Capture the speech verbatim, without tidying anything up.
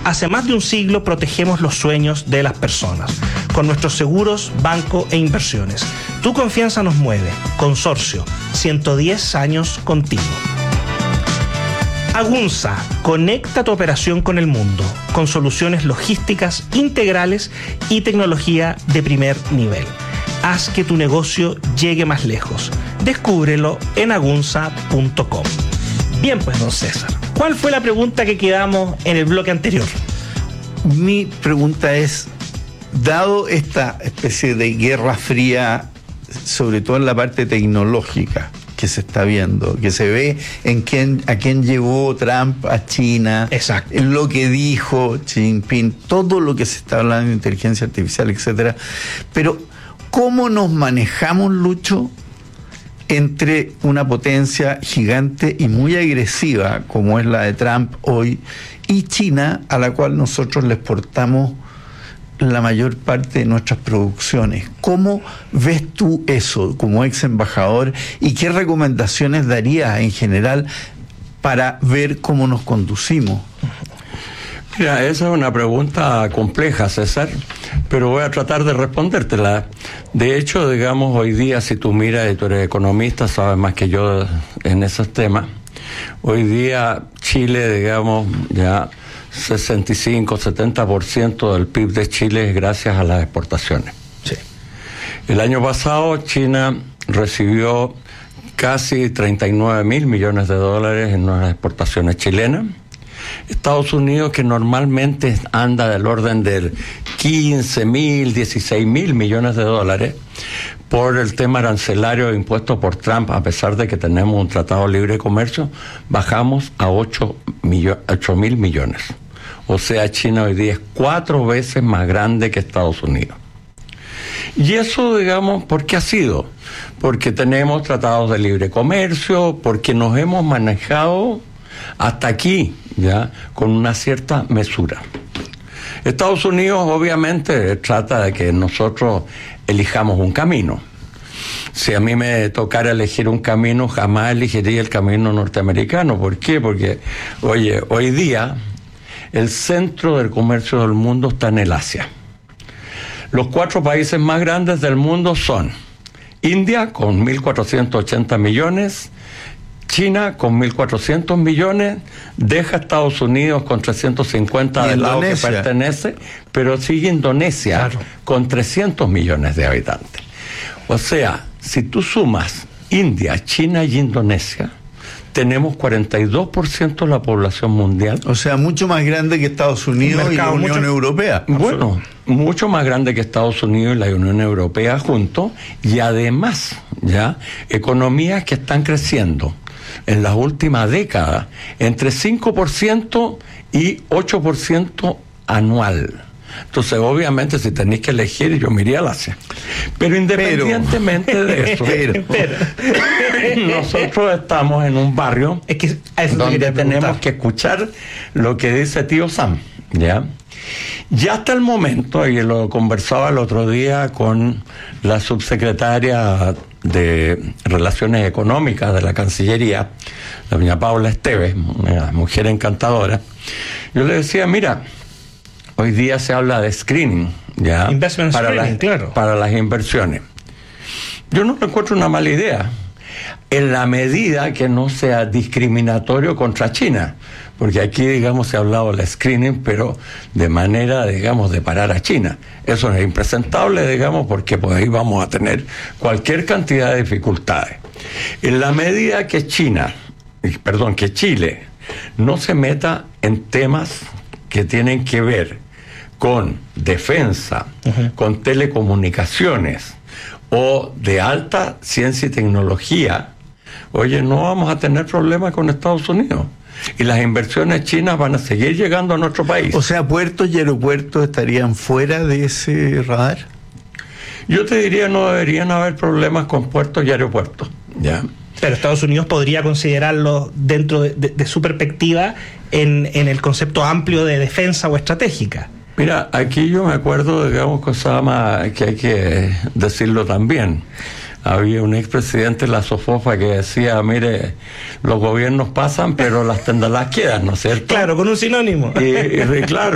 Hace más de un siglo protegemos los sueños de las personas con nuestros seguros, banco e inversiones. Tu confianza nos mueve. Consorcio, ciento diez años contigo. Agunza, conecta tu operación con el mundo, con soluciones logísticas integrales y tecnología de primer nivel. Haz que tu negocio llegue más lejos. Descúbrelo en agunza punto com. Bien, pues, don César, ¿cuál fue la pregunta que quedamos en el bloque anterior? Mi pregunta es, dado esta especie de guerra fría, sobre todo en la parte tecnológica que se está viendo, que se ve en quién, a quién llevó Trump a China, exacto, en lo que dijo Xi Jinping, todo lo que se está hablando de inteligencia artificial, etcétera. Pero, ¿cómo nos manejamos, Lucho, entre una potencia gigante y muy agresiva como es la de Trump hoy y China, a la cual nosotros le exportamos la mayor parte de nuestras producciones? ¿Cómo ves tú eso como ex embajador y qué recomendaciones darías en general para ver cómo nos conducimos? Mira, esa es una pregunta compleja, César, pero voy a tratar de respondértela. De hecho, digamos, hoy día, si tú miras, y tú eres economista, sabes más que yo en esos temas, hoy día Chile, digamos, ya sesenta y cinco, setenta por ciento del P I B de Chile es gracias a las exportaciones. Sí. El año pasado China recibió casi treinta y nueve mil millones de dólares en las exportaciones chilenas. Estados Unidos, que normalmente anda del orden del quince mil, dieciséis mil millones de dólares, por el tema arancelario impuesto por Trump, a pesar de que tenemos un tratado de libre comercio, bajamos a ocho mil millones. O sea, China hoy día es cuatro veces más grande que Estados Unidos. Y eso, digamos, ¿por qué ha sido? Porque tenemos tratados de libre comercio, porque nos hemos manejado hasta aquí, ya, con una cierta mesura. Estados Unidos obviamente trata de que nosotros elijamos un camino. Si a mí me tocara elegir un camino, jamás elegiría el camino norteamericano. ¿Por qué? Porque, oye, hoy día el centro del comercio del mundo está en el Asia. Los cuatro países más grandes del mundo son India, con mil cuatrocientos ochenta millones, China con mil cuatrocientos millones, deja Estados Unidos con trescientos cincuenta del lado que pertenece, pero sigue Indonesia, claro, con trescientos millones de habitantes. O sea, si tú sumas India, China y Indonesia, tenemos cuarenta y dos por ciento de la población mundial. O sea, mucho más grande que Estados Unidos y la Unión mucho, Europea. Bueno, mucho más grande que Estados Unidos y la Unión Europea juntos, y además, ya, economías que están creciendo en las últimas décadas entre cinco por ciento y ocho por ciento anual. Entonces, obviamente, si tenéis que elegir, yo me iría al Asia. Pero independientemente pero, de eso, pero, pero, nosotros estamos en un barrio es que donde tenemos que escuchar lo que dice tío Sam, ¿ya? Ya hasta el momento, y lo conversaba el otro día con la subsecretaria de Relaciones Económicas de la Cancillería, la doña Paula Esteves, una mujer encantadora, yo le decía, mira, hoy día se habla de screening, ¿ya? Investment para screening, las, claro. Para las inversiones. Yo no encuentro una mala idea, en la medida que no sea discriminatorio contra China, porque aquí, digamos, se ha hablado del screening, pero de manera, digamos, de parar a China. Eso es impresentable, digamos, porque pues ahí vamos a tener cualquier cantidad de dificultades. En la medida que China, perdón, que Chile no se meta en temas que tienen que ver con defensa, uh-huh, con telecomunicaciones o de alta ciencia y tecnología, oye, no vamos a tener problemas con Estados Unidos. Y las inversiones chinas van a seguir llegando a nuestro país. O sea, puertos y aeropuertos estarían fuera de ese radar. Yo te diría, no deberían haber problemas con puertos y aeropuertos, ¿ya? Pero Estados Unidos podría considerarlo dentro de, de, de su perspectiva en, en el concepto amplio de defensa o estratégica. Mira, aquí yo me acuerdo, digamos, cosa más que hay que decirlo también. Había un expresidente de la SOFOFA que decía, mire, los gobiernos pasan, pero las tendelas quedan, ¿no es cierto? Claro, con un sinónimo. Y, y claro.